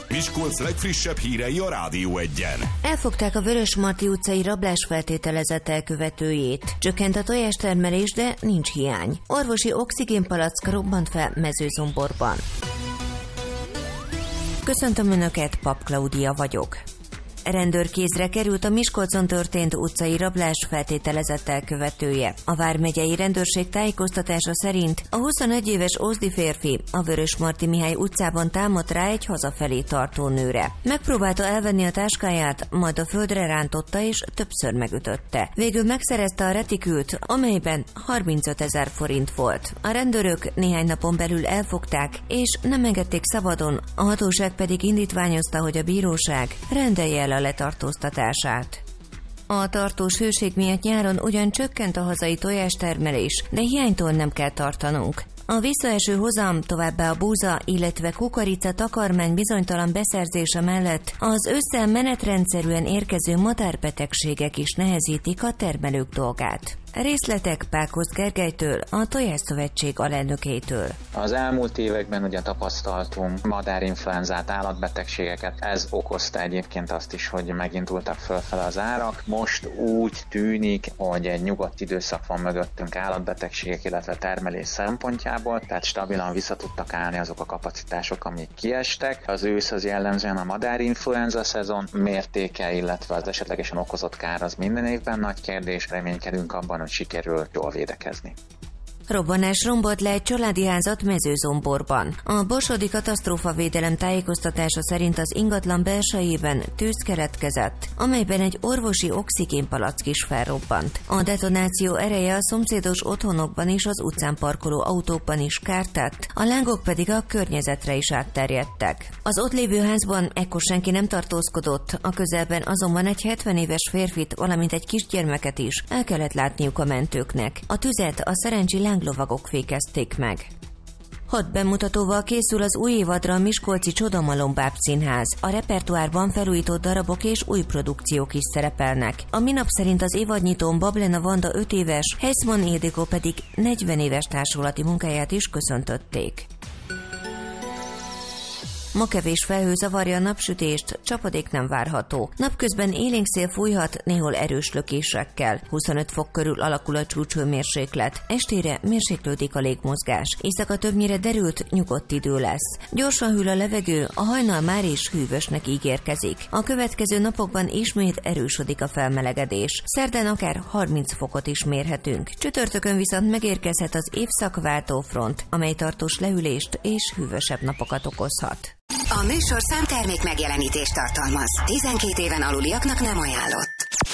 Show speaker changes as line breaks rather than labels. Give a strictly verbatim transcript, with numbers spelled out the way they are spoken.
Miskolc legfrissebb hírei a Rádió Egyen.
Elfogták a Vörösmarty utcai rablás feltételezett elkövetőjét. Csökkent a tojástermelés, de nincs hiány. Orvosi oxigénpalack robbant fel Mezőzomborban. Köszöntöm Önöket, Pap Klaudia vagyok. Rendőrkézre került a Miskolcon történt utcai rablás feltételezett elkövetője. A vármegyei rendőrség tájékoztatása szerint a huszonegy éves ózdi férfi a Vörösmarty Mihály utcában támadt rá egy hazafelé tartó nőre. Megpróbálta elvenni a táskáját, majd a földre rántotta és többször megütötte. Végül megszerezte a retikült, amelyben harmincötezer forint volt. A rendőrök néhány napon belül elfogták, és nem engedték szabadon, a hatóság pedig indítványozta, hogy a bíróság rendelje el a letartóztatását. A tartós hőség miatt nyáron ugyan csökkent a hazai tojástermelés, de hiánytól nem kell tartanunk. A visszaeső hozam, továbbá a búza, illetve kukorica takarmány bizonytalan beszerzése mellett az ősszel menetrendszerűen érkező madárbetegségek is nehezítik a termelők dolgát. Részletek Pákosz Gergelytől, a Tojásszövetség alelnökétől.
Az elmúlt években ugye tapasztaltunk madárinfluenzát, állatbetegségeket. Ez okozta egyébként azt is, hogy megindultak fölfele az árak. Most úgy tűnik, hogy egy nyugodt időszak van mögöttünk állatbetegségek, illetve termelés szempontjából, tehát stabilan vissza tudtak állni azok a kapacitások, amik kiestek. Az ősz az jellemzően a madárinfluenza szezon mértéke, illetve az esetlegesen okozott kár az minden évben nagy kérdés. Reménykedünk abban, hogy sikerül jól védekezni.
Robbanás rombolt le egy családi házat Mezőzomborban. A borsodi katasztrófavédelem tájékoztatása szerint az ingatlan belsejében tűz keletkezett, amelyben egy orvosi oxigénpalack is felrobbant. A detonáció ereje a szomszédos otthonokban és az utcán parkoló autókban is kárt tett, a lángok pedig a környezetre is átterjedtek. Az ott lévő házban ekkor senki nem tartózkodott, a közelben azonban egy hetven éves férfit, valamint egy kisgyermeket is el kellett látniuk a mentőknek. A tüzet a szerencsi lánglovagok fékezték meg. Hat bemutatóval készül az új évadra a miskolci Csodamalom Bábszínház. A repertoárban felújított darabok és új produkciók is szerepelnek. A minap szerint az évadnyitón Bablena Vanda öt éves, Heisman Ildikó pedig negyven éves társulati munkáját is köszöntötték. Ma kevés felhő zavarja a napsütést, csapadék nem várható. Napközben élénk szél fújhat, néhol erős lökésekkel. huszonöt fok körül alakul a csúcshőmérséklet. Estére mérséklődik a légmozgás. Éjszaka többnyire derült, nyugodt idő lesz. Gyorsan hűl a levegő, a hajnal már is hűvösnek ígérkezik. A következő napokban ismét erősödik a felmelegedés. Szerdán akár harminc fokot is mérhetünk. Csütörtökön viszont megérkezhet az évszakváltó front, amely tartós lehűlést és hűvösebb napokat okozhat.
A műsorszám termék megjelenítést tartalmaz. tizenkét éven aluliaknak nem ajánlott.